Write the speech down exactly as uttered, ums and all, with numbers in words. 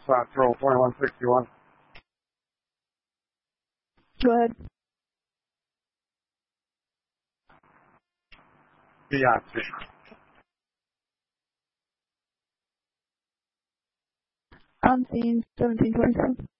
South Roll twenty-one sixty-one. Go ahead. Beyonce. On scene, seventeen twenty-seven.